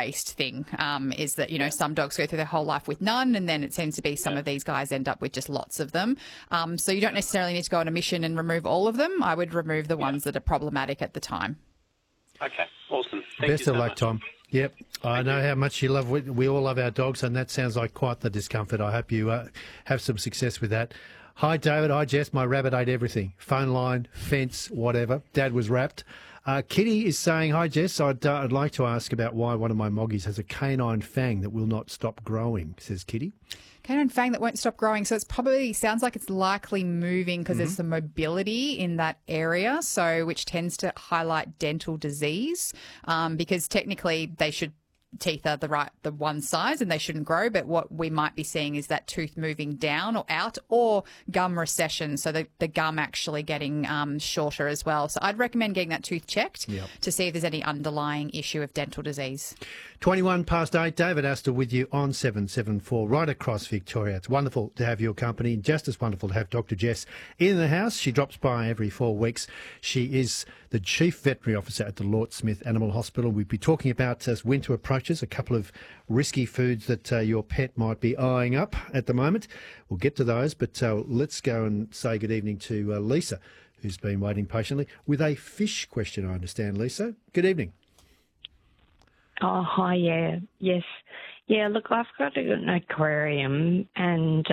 age-based thing, is that, some dogs go through their whole life with none, and then it seems to be some of these guys end up with just lots of them. So you don't necessarily need to go on a mission and remove all of them. I would remove the ones that are problematic at the time. Okay, awesome. Best of luck, Tom. Yep, I know how much you love. We all love our dogs, and that sounds like quite the discomfort. I hope you have some success with that. Hi, David. Hi, Jess. My rabbit ate everything. Phone line, fence, whatever. Dad was wrapped. Kitty is saying, hi, Jess. I'd like to ask about why one of my moggies has a canine fang that will not stop growing, says Kitty. Canine fang that won't stop growing. So it's probably sounds like it's likely moving because there's some mobility in that area, so which tends to highlight dental disease, because technically they should teeth are the one size and they shouldn't grow, but what we might be seeing is that tooth moving down or out, or gum recession, so the gum actually getting shorter as well. So I'd recommend getting that tooth checked to see if there's any underlying issue of dental disease. 8:21, David Astor with you on 774 right across Victoria. It's wonderful to have your company, just as wonderful to have Dr. Jess in the house. She drops by every 4 weeks. She is the Chief Veterinary Officer at the Lort Smith Animal Hospital. We'll be talking about, as winter approaches, a couple of risky foods that your pet might be eyeing up at the moment. We'll get to those, but let's go and say good evening to Lisa, who's been waiting patiently with a fish question, I understand. Lisa, good evening. Oh, hi, yeah. Yes. Yeah, look, I've got an aquarium, and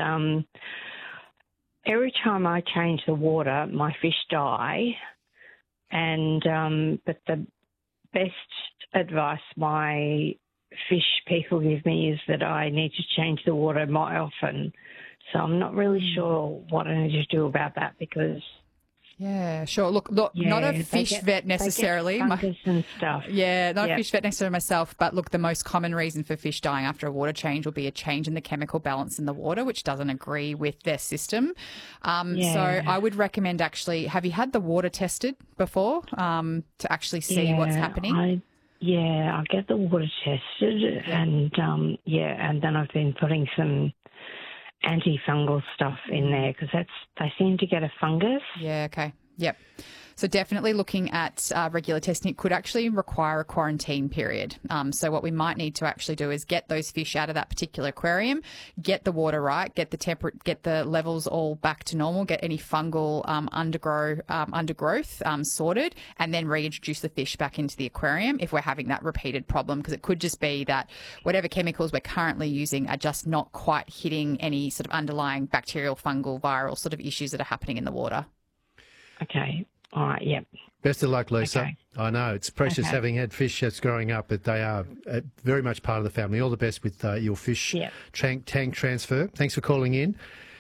every time I change the water, my fish die. And but the best advice my fish people give me is that I need to change the water more often. So I'm not really sure what I need to do about that, because... Yeah, sure. Look, not a fish vet necessarily. Fungus and stuff. Yeah, not a fish vet necessarily myself, but look, the most common reason for fish dying after a water change will be a change in the chemical balance in the water, which doesn't agree with their system. So I would recommend actually, have you had the water tested before to actually see what's happening? I get the water tested, and and then I've been putting some antifungal stuff in there because they seem to get a fungus. Yeah, okay. Yep. So definitely looking at regular testing. It could actually require a quarantine period. So what we might need to actually do is get those fish out of that particular aquarium, get the water right, get the levels all back to normal, get any fungal undergrowth sorted, and then reintroduce the fish back into the aquarium if we're having that repeated problem, because it could just be that whatever chemicals we're currently using are just not quite hitting any sort of underlying bacterial, fungal, viral sort of issues that are happening in the water. Okay. All right, yep. Best of luck, Lisa. Okay. I know it's precious having had fish that's growing up, but they are very much part of the family. All the best with your fish tank transfer. Thanks for calling in.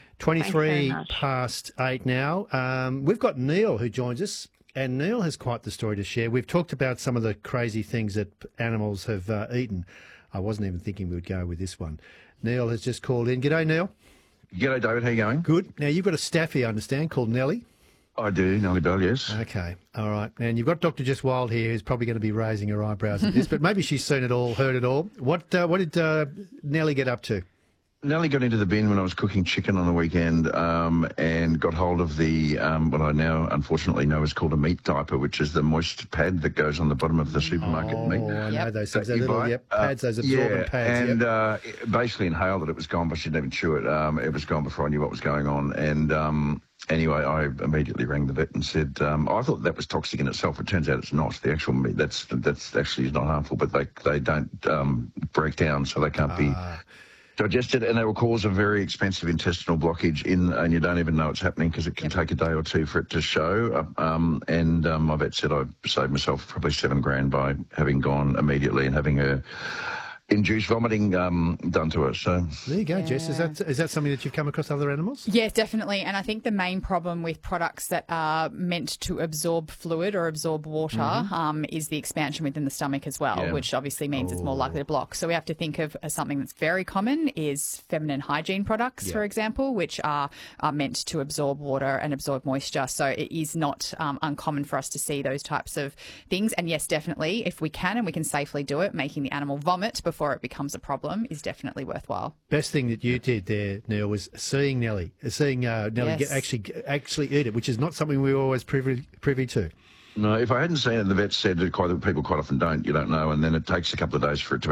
8:23 now. We've got Neil who joins us, and Neil has quite the story to share. We've talked about some of the crazy things that animals have eaten. I wasn't even thinking we would go with this one. Neil has just called in. G'day, Neil. G'day, David. How you going? Good. Now, you've got a staffy, I understand, called Nellie. I do, Nellie Bell, yes. Okay, all right. And you've got Dr. Jess Wild here, who's probably going to be raising her eyebrows at this, but maybe she's seen it all, heard it all. What did Nellie get up to? Nellie got into the bin when I was cooking chicken on the weekend and got hold of the, what I now unfortunately know is called a meat diaper, which is the moist pad that goes on the bottom of the supermarket meat. Oh, I know those things. Those little pads, those absorbent pads. And basically inhaled it. It was gone, but she didn't even chew it. It was gone before I knew what was going on. And anyway, I immediately rang the vet and said, I thought that was toxic in itself. It turns out it's not. The actual meat, that's actually not harmful, but they don't break down, so they can't be digested, and they will cause a very expensive intestinal blockage and you don't even know it's happening because it can take a day or two for it to show. My vet said I saved myself probably $7,000 by having gone immediately and having a induced vomiting done to her. So there you go, Jess. Is that something that you've come across other animals? Yes, definitely. And I think the main problem with products that are meant to absorb fluid or absorb water is the expansion within the stomach as well, which obviously means it's more likely to block. So we have to think of something that's very common is feminine hygiene products, for example, which are meant to absorb water and absorb moisture. So it is not uncommon for us to see those types of things. And yes, definitely, if we can and we can safely do it, making the animal vomit before it becomes a problem is definitely worthwhile. Best thing that you did there, Neil, was seeing Nellie actually eat it, which is not something we were always privy to. No, if I hadn't seen it, the vet said that people quite often don't. You don't know, and then it takes a couple of days for it to